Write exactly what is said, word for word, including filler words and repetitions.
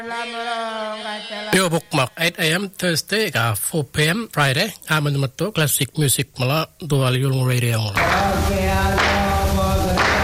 Yo bookmark eight a.m. Thursday ka four p.m. Friday aman mato classic music mala dual yung radio.